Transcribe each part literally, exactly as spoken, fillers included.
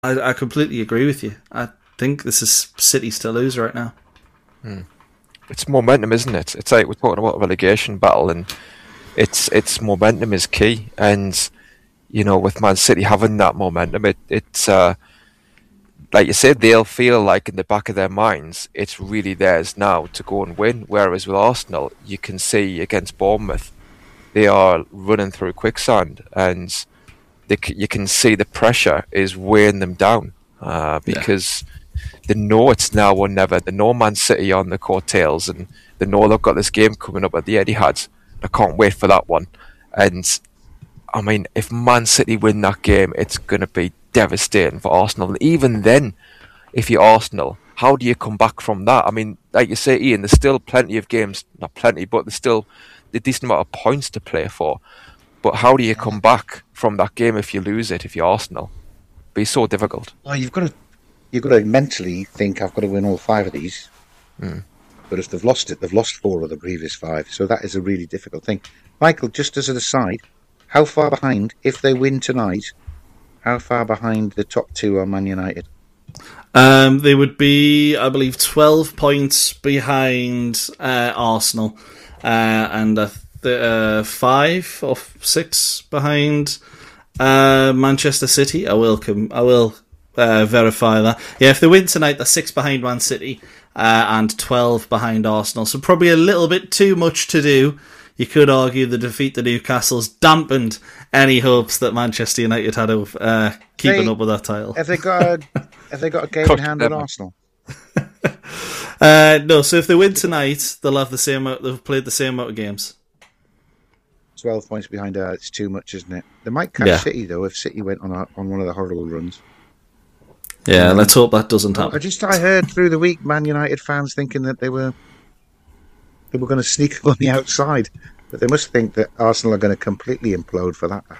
I, I completely agree with you. I think this is City's to lose right now. Hmm. It's momentum, isn't it? It's like we're talking about a relegation battle, and it's it's momentum is key. And you know, with Man City having that momentum, it it's uh, like you said, they'll feel like in the back of their minds, it's really theirs now to go and win. Whereas with Arsenal, you can see against Bournemouth, they are running through quicksand, and they, you can see the pressure is weighing them down uh, because yeah. they know it's now or never. They know Man City on the coattails, and they know they've got this game coming up at the Etihad. I can't wait for that one. And I mean, if Man City win that game, it's going to be devastating for Arsenal. And even then, if you're Arsenal, how do you come back from that? I mean, like you say, Ian, there's still plenty of games, not plenty, but there's still a decent amount of points to play for. But how do you come back from that game if you lose it, if you're Arsenal? It'd be so difficult. Well, you've got to, you've got to mentally think, I've got to win all five of these. Mm. But if they've lost it, they've lost four of the previous five. So that is a really difficult thing. Michael, just as an aside, how far behind, if they win tonight, how far behind the top two are Man United? Um, they would be, I believe, twelve points behind uh, Arsenal, uh, and uh, the, uh, five or six behind uh, Manchester City. I will com- I will uh, verify that. Yeah, if they win tonight, they're six behind Man City uh, and twelve behind Arsenal. So probably a little bit too much to do. You could argue the defeat to Newcastle's dampened any hopes that Manchester United had of uh, keeping they, up with that title. Have they got a, have they got a game in hand with Arsenal? uh, no, so if they win tonight, they'll have the same. They've played the same amount of games. Twelve points behind. Uh, it's too much, isn't it? They might catch yeah. City though if City went on a, on one of the horrible runs. Yeah, um, let's hope that doesn't happen. I just I heard through the week Man United fans thinking that they were. They were going to sneak up on the outside, but they must think that Arsenal are going to completely implode for that.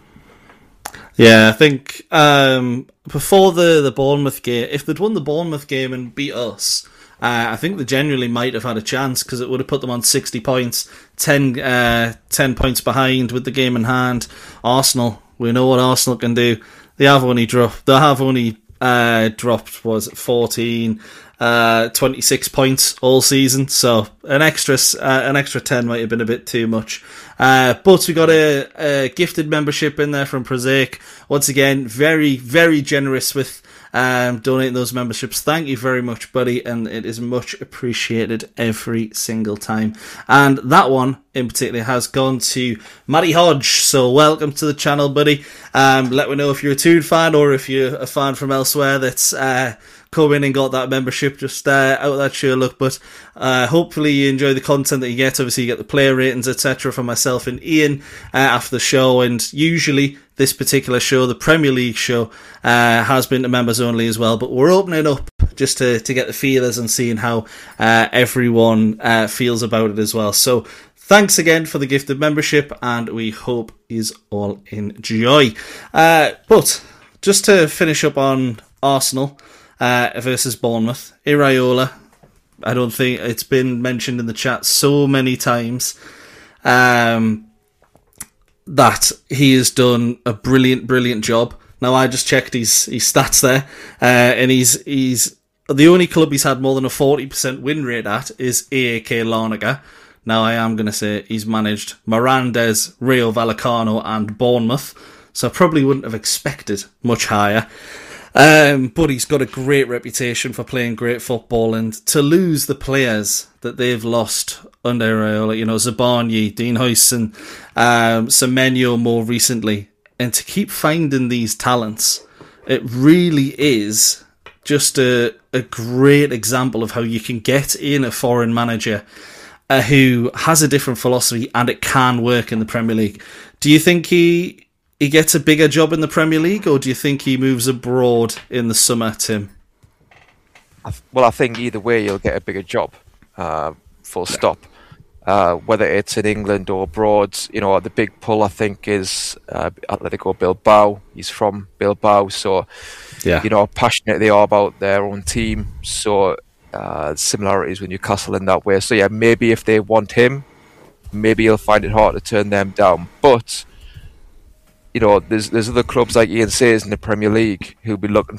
Yeah, I think um, before the, the Bournemouth game, if they'd won the Bournemouth game and beat us, uh, I think they genuinely might have had a chance because it would have put them on sixty points, ten, uh, ten points behind with the game in hand. Arsenal, we know what Arsenal can do. They have only dropped. They have only uh, dropped. Was it fourteen? Uh, twenty-six points all season, so an extra uh, an extra ten might have been a bit too much. Uh, but we got a, a gifted membership in there from Prosaic. Once again, very, very generous with um, donating those memberships. Thank you very much, buddy, and it is much appreciated every single time. And that one, in particular, has gone to Matty Hodge, so welcome to the channel, buddy. Um, let me know if you're a Toon fan or if you're a fan from elsewhere that's... Uh, come in and got that membership just uh, out of that sheer look, but uh, hopefully you enjoy the content that you get. Obviously you get the player ratings, etc. from myself and Ian uh, after the show, and usually this particular show, the Premier League show, uh, has been to members only as well, but we're opening up just to, to get the feelers and seeing how uh, everyone uh, feels about it as well. So thanks again for the gifted membership, and we hope you all enjoy. Uh, but just to finish up on Arsenal, Uh, versus Bournemouth. Iraola, I don't think it's been mentioned in the chat so many times um, that he has done a brilliant, brilliant job. Now I just checked his his stats there, uh, and he's he's the only club he's had more than a forty percent win rate at is A A K Larnaca. Now I am going to say he's managed Mirandes, Rayo Vallecano, and Bournemouth, so I probably wouldn't have expected much higher. Um, but he's got a great reputation for playing great football, and to lose the players that they've lost under Iraola, you know, Zabarnyi, Dean Huijsen, um, Semenyo more recently, and to keep finding these talents, it really is just a, a great example of how you can get in a foreign manager uh, who has a different philosophy and it can work in the Premier League. Do you think he... he gets a bigger job in the Premier League, or do you think he moves abroad in the summer, Tim? I th- well, I think either way you'll get a bigger job, uh, full stop. Uh, whether it's in England or abroad, you know, the big pull I think is uh, Atletico Bilbao. He's from Bilbao, so yeah. you know how passionate they are about their own team. So uh, similarities with Newcastle in that way. So yeah, maybe if they want him, maybe he'll find it hard to turn them down, but you know, there's there's other clubs like Ian says in the Premier League who'll be looking